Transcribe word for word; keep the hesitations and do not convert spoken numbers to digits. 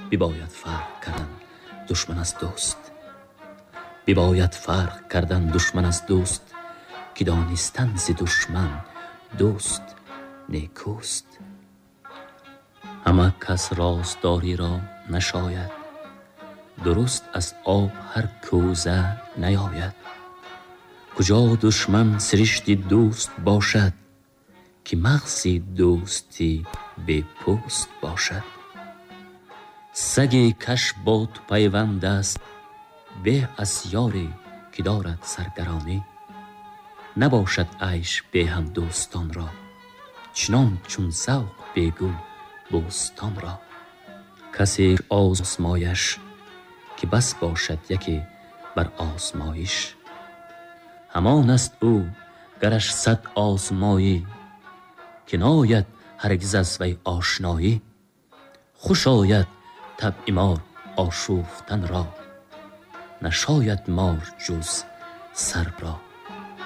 بباید فرق کردن دشمن از دوست. بباید فرق کردن دشمن از دوست، که دانستن ز دشمن دوست نیکوست. همه کس رازداری را نشاید، درست از آب هر کوزه نیاید. کجا دشمن سرشت دوست باشد، که مغز دوستی به پوست باشد. سگ کش با تو پیوند است، به از یاری که دارد سرگرانی. نباشد عیش به هم دوستان را، چنان چون ذوق بگو بوستان را. کسی آزمایش که بس باشد یکی بر آزمایش. همان است او گرش صد آزمایی، که ناید هرگز از وی آشنایی. خوش آید طبع مار آشوفتن را، نشاید مار جز سر را.